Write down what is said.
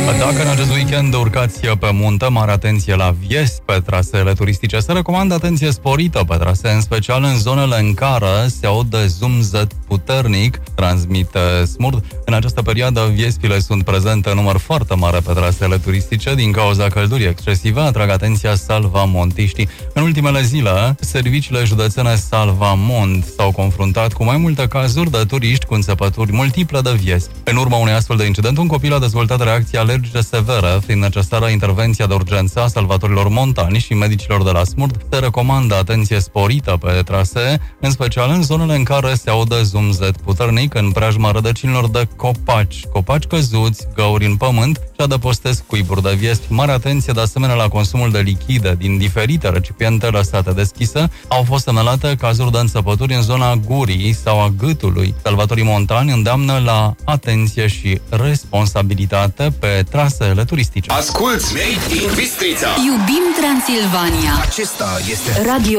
Dacă în acest weekend urcați pe munte, mare atenție la viesi pe traseele turistice. Se recomandă atenție sporită pe trasee, în special în zonele în care se aude zumzet puternic, transmite Smurd. În această perioadă, viespile sunt prezente în număr foarte mare pe traseele turistice. Din cauza căldurii excesive, atrag atenția salvamontiștii. În ultimele zile, serviciile județene Salvamont s-au confruntat cu mai multe cazuri de turiști cu înțepături multiple de viespi. În urma unui astfel de incident, un copil a dezvoltat reacții alergice severe, fiind necesară intervenția de urgență a salvatorilor montani și medicilor de la Smurd. Se recomandă atenție sporită pe trasee, în special în zonele în care se aude zumzet puternic, în preajma rădăcinilor de copaci căzuți, găuri în pământ și adăpostesc cuiburi de viespi. Mare atenție de asemenea la consumul de lichide din diferite recipiente lăsate deschise. Au fost semnalate cazuri de înțepături în zona gurii sau a gâtului. Salvatorii montani îndeamnă la atenție și responsabilitate pe traseele turistice. Asculți Made in Bistrița. Iubim Transilvania. Acesta este Radio